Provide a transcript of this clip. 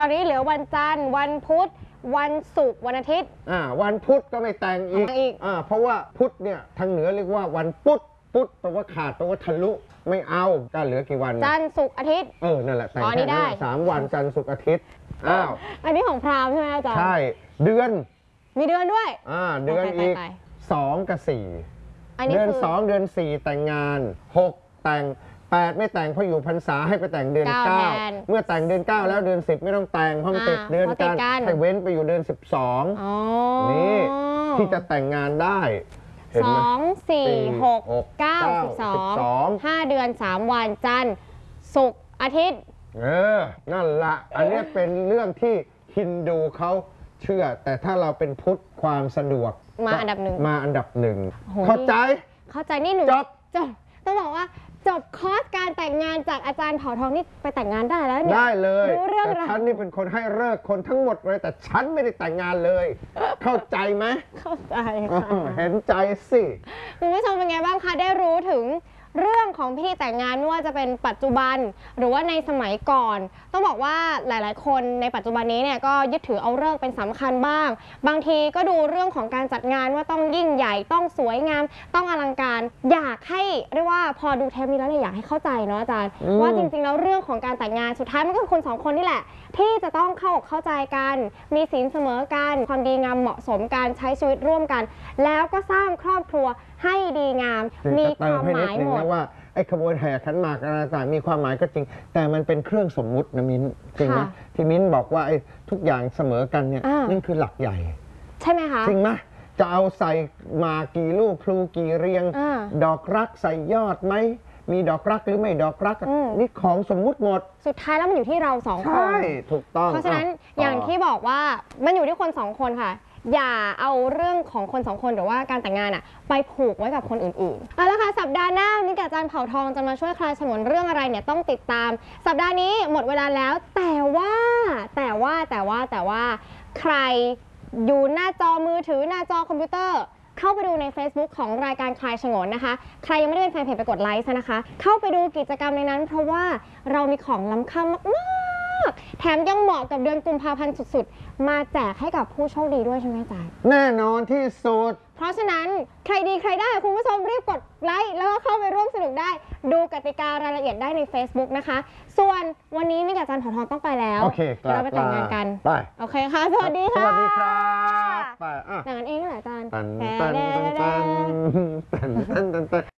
ตอนนี้เหลือวันจันทร์วันพุธวันศุกร์วันอาทิตย์วันพุธก็ไม่แต่งอีกเพราะว่าพุธเนี่ยทางเหนือเรียกว่าวันปุ๊ดแปลว่าขาดแปลว่าทะลุไม่เอาก็เหลือกี่วันจันทร์ศุกร์อาทิตย์นั่นแหละแต่งแค่นั้น3 วันจันทร์ศุกร์อาทิตย์อันนี้ของพราหมณ์ใช่ไหมอาจารย์ใช่เดือนมีเดือนด้วยเดือนอีก2 กับ 4เดือน2 เดือน 4แต่งงาน6แต่ง8ไม่แต่งเพราะอยู่พรรษาให้ไปแต่งเดือน9เมื่อแต่งเดือน9แล้วเดือน10ไม่ต้องแต่งเพราะมันติดเดือนกันให้เว้นไปอยู่เดือน12นี่ที่จะแต่งงานได้ 2 4 6 9 12 5 เดือน3 วันจันทร์ศุกร์อาทิตย์นั่นละอันนี้เป็นเรื่องที่ฮินดูเขาเชื่อแต่ถ้าเราเป็นพุทธความสะดวกมาอันดับหนึ่งเข้าใจนี่หนูจบต้องบอกว่าจบคอร์สการแต่งงานจากอาจารย์เผ่าทองนี่ไปแต่งงานได้แล้วเนี่ยได้เลยรู้เรื่องแต่ฉันนี่เป็นคนให้เลิกคนทั้งหมดเลยแต่ฉันไม่ได้แต่งงานเลยเข้าใจไหมเข้าใจค่ะเห็นใจสิคุณผู้ชมเป็นไงบ้างคะได้รู้ถึงเรื่องของพิธีแต่งงานไม่ว่าจะเป็นปัจจุบันหรือว่าในสมัยก่อนต้องบอกว่าหลายๆคนในปัจจุบันนี้เนี่ยก็ยึดถือเอาฤกษ์เป็นสำคัญบ้างบางทีก็ดูเรื่องของการจัดงานว่าต้องยิ่งใหญ่ต้องสวยงามต้องอลังการอยากให้เรียกว่าพอดูเทปนี้แล้วเนี่ยอยากให้เข้าใจเนาะอาจารย์ว่าจริงๆแล้วเรื่องของการแต่งงานสุดท้ายมันก็คือคน2 คนนี่แหละที่จะต้องเข้าอกเข้าใจกันมีศีลเสมอกันความดีงามเหมาะสมการใช้ชีวิตร่วมกันแล้วก็สร้างครอบครัวให้ดีงามมีความหมายหมดว่าไอ้ขบวนแห่ขันหมากอะไรต่างมีความหมายก็จริงแต่มันเป็นเครื่องสมมุตินะมิ้นจริงไหมที่มิ้นบอกว่าไอ้ทุกอย่างเสมอกันเนี่ยนั่นคือหลักใหญ่ใช่ไหมคะจริงไหมจะเอาใส่มากี่ลูกพลูกี่เรียงดอกรักใส่ยอดไหมมีดอกรักหรือไม่ดอกรักนี่ของสมมุติหมดสุดท้ายแล้วมันอยู่ที่เรา2 คนใช่ถูกต้องเพราะฉะนั้นอย่างที่บอกว่ามันอยู่ที่คน2 คนค่ะอย่าเอาเรื่องของคน2 คนหรือว่าการแต่งงานไปผูกไว้กับคนอื่นๆเอาละค่ะสัปดาห์หน้ามิ้นกับอาจารย์เผ่าทองจะมาช่วยคลายฉงนเรื่องอะไรเนี่ยต้องติดตามสัปดาห์นี้หมดเวลาแล้วแต่ว่าใครอยู่หน้าจอมือถือหน้าจอคอมพิวเตอร์เข้าไปดูใน Facebook ของรายการคลายฉงนนะคะใครยังไม่ได้เป็นแฟนเพจไปกดไลค์นะคะเข้าไปดูกิจกรรมในนั้นเพราะว่าเรามีของล้ำค่ามากๆแถมยังเหมาะกับเดือนกุมภาพันธ์สุดๆมาแจกให้กับผู้โชคดีด้วยใช่ไหมจ๊ะแน่นอนที่สุดเพราะฉะนั้นใครดีใครได้คุณผู้ชมรีบกดไลค์แล้วก็เข้าไปร่วมสนุกได้ดูกติการายละเอียดได้ใน Facebook นะคะส่วนวันนี้มิ้นกับอาจารย์เผ่าทองต้องไปแล้วเราไปแต่งงานกันไปโอเคค่ะสวัสดีค่ะสวัสดีครับแต่งงานเองเหรออาจารย์